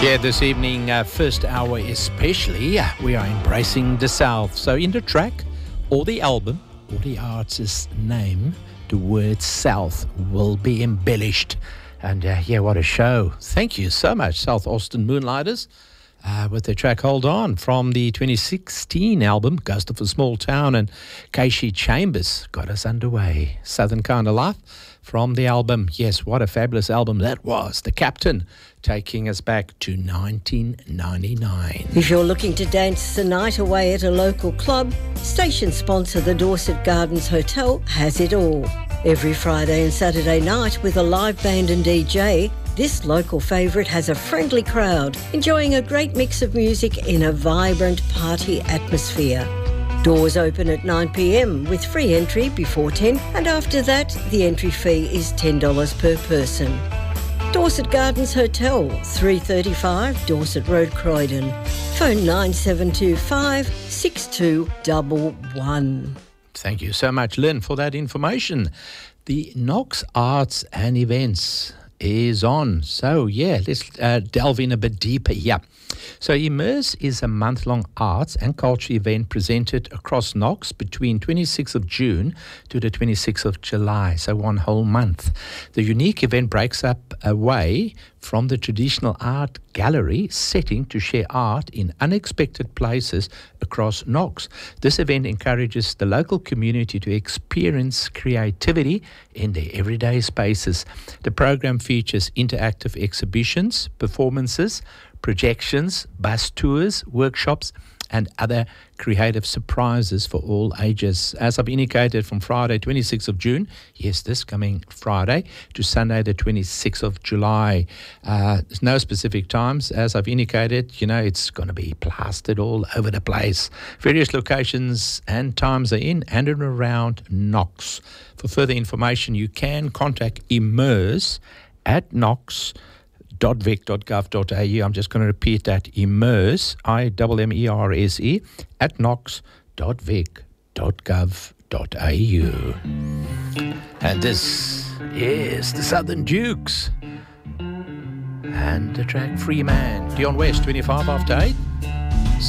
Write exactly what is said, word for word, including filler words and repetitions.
Yeah, this evening, uh, first hour especially, uh, we are embracing the South. So in the track or the album or the artist's name, the word South will be embellished. And uh, yeah, what a show. Thank you so much, South Austin Moonlighters, uh, with the track Hold On from the twenty sixteen album, Ghost of a Small Town, and Keishi Chambers got us underway. Southern Kind of Life from the album. Yes, what a fabulous album that was. The Captain, taking us back to nineteen ninety-nine. If you're looking to dance the night away at a local club, station sponsor the Dorset Gardens Hotel has it all. Every Friday and Saturday night with a live band and D J, this local favourite has a friendly crowd, enjoying a great mix of music in a vibrant party atmosphere. Doors open at nine p m with free entry before ten, and after that the entry fee is ten dollars per person. Dorset Gardens Hotel, three thirty-five Dorset Road, Croydon. Phone nine seven two five, six two one one. Thank you so much, Lynn, for that information. The Knox Arts and Events is on. So, yeah, let's uh, delve in a bit deeper here. So Immerse is a month-long arts and culture event presented across Knox between twenty-sixth of June to the twenty-sixth of July, so one whole month. The unique event breaks up away from the traditional art gallery setting to share art in unexpected places across Knox. This event encourages the local community to experience creativity in their everyday spaces. The program features interactive exhibitions, performances, projections, bus tours, workshops, and other creative surprises for all ages. As I've indicated, from Friday, twenty-sixth of June, yes, this coming Friday, to Sunday, the twenty-sixth of July. Uh, there's no specific times. As I've indicated, you know, it's going to be plastered all over the place. Various locations and times are in and around Knox. For further information, you can contact Immerse at Knox dot vic dot gov dot a u. I'm just going to repeat that. Immerse, I M M E R S E, at knox dot vic dot gov dot a u. And this is the Southern Dukes and the track Free Man. Dion West, twenty-five after eight.